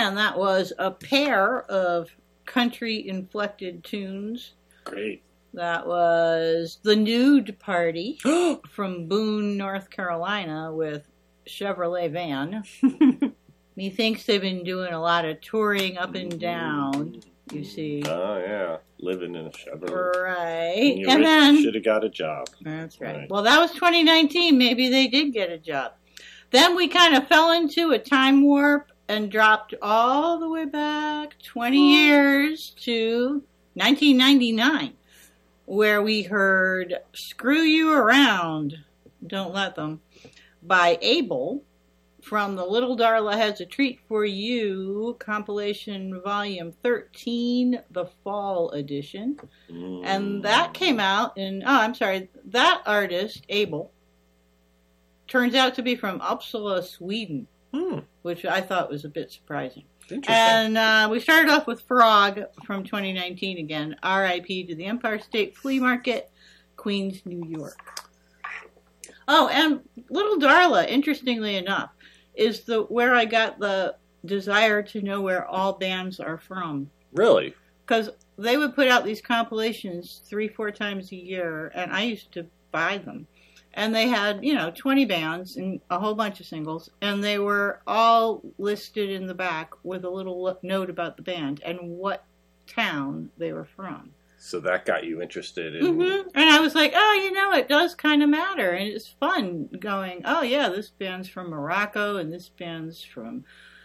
And that was a pair of country-inflected tunes. Great. That was The Nude Party from Boone, North Carolina with Chevrolet van. Methinks they've been doing a lot of touring up and down, you see. Oh, yeah. Living in a Chevrolet. Right. And then should have got a job. That's right. Well, that was 2019. Maybe they did get a job. Then we kind of fell into a time warp and dropped all the way back 20 years to 1999, where we heard Screw You Around, Don't Let Them, by Abel from the Little Darla Has a Treat for You compilation volume 13, the fall edition. And that came out in, that artist, Abel, turns out to be from Uppsala, Sweden, which I thought was a bit surprising. And we started off with Frog from 2019 again, R.I.P. to the Empire State Flea Market, Queens, New York. Oh, and Little Darla, interestingly enough, is where I got the desire to know where all bands are from. Really? Because they would put out these compilations 3-4 times a year, and I used to buy them. And they had, 20 bands and a whole bunch of singles, and they were all listed in the back with a little note about the band and what town they were from. So that got you interested in... Mm-hmm. And I was like, it does kind of matter. And it's fun going, oh, yeah, this band's from Morocco, and this band's from,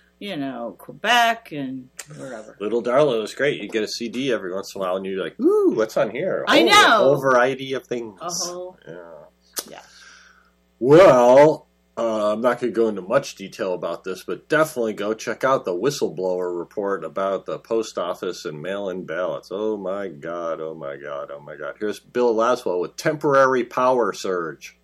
Quebec, and wherever. Little Darla was great. You get a CD every once in a while, and you're like, ooh, what's on here? I know. A whole variety of things. Yeah. Well... I'm not going to go into much detail about this, but definitely go check out the whistleblower report about the post office and mail-in ballots. Oh, my God, oh, my God, oh, my God. Here's Bill Laswell with Temporary Power Surge.